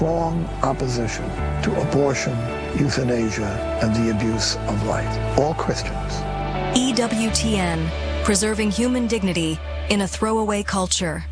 strong opposition to abortion, euthanasia, and the abuse of life. All Christians. EWTN, preserving human dignity in a throwaway culture.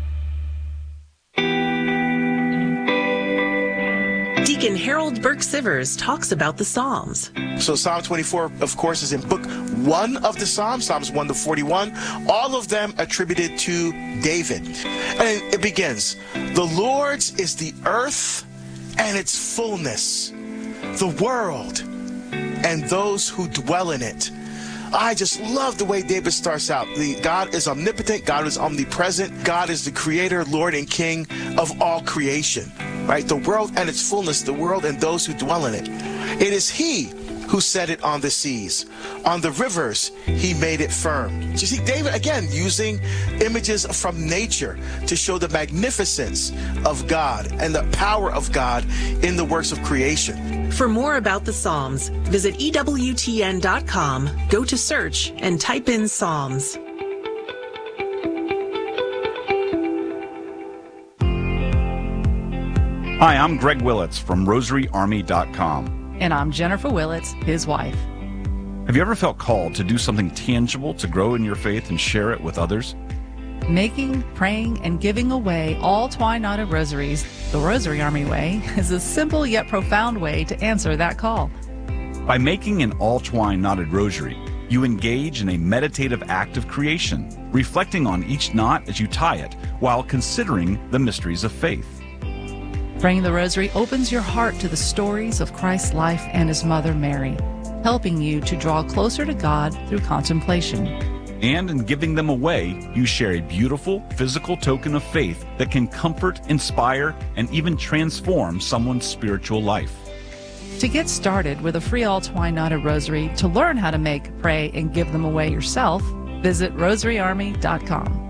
Deacon Harold Burke-Sivers talks about the Psalms. So Psalm 24, of course, is in book 1 of the Psalms, Psalms 1 to 41, all of them attributed to David. And it begins, "The Lord's is the earth and its fullness, the world and those who dwell in it." I just love the way David starts out. God is omnipotent, God is omnipresent, God is the creator, Lord, and King of all creation, right? The world and its fullness, the world and those who dwell in it. It is He who set it on the seas. On the rivers, He made it firm. So you see, David, again, using images from nature to show the magnificence of God and the power of God in the works of creation. For more about the Psalms, visit EWTN.com, go to search, and type in Psalms. Hi, I'm Greg Willits from RosaryArmy.com. And I'm Jennifer Willits, his wife. Have you ever felt called to do something tangible to grow in your faith and share it with others? Making, praying, and giving away all twine-knotted rosaries, the Rosary Army Way, is a simple yet profound way to answer that call. By making an all-twine-knotted rosary, you engage in a meditative act of creation, reflecting on each knot as you tie it, while considering the mysteries of faith. Praying the rosary opens your heart to the stories of Christ's life and His mother Mary, helping you to draw closer to God through contemplation. And in giving them away, you share a beautiful physical token of faith that can comfort, inspire, and even transform someone's spiritual life. To get started with a free all twine-knotted rosary, to learn how to make, pray, and give them away yourself, visit RosaryArmy.com.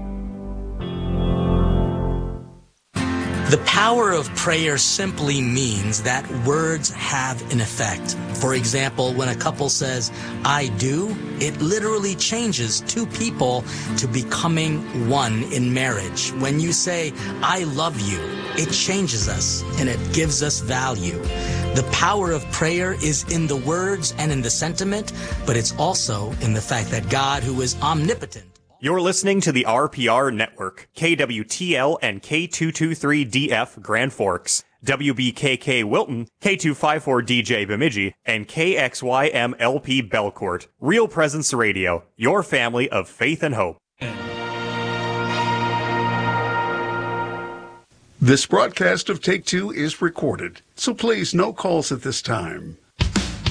The power of prayer simply means that words have an effect. For example, when a couple says, "I do," it literally changes two people to becoming one in marriage. When you say, "I love you," it changes us and it gives us value. The power of prayer is in the words and in the sentiment, but it's also in the fact that God, who is omnipotent. You're listening to the RPR Network, KWTL and K223DF Grand Forks, WBKK Wilton, K254DJ Bemidji, and KXYMLP Belcourt. Real Presence Radio, your family of faith and hope. This broadcast of Take Two is recorded, so please no calls at this time.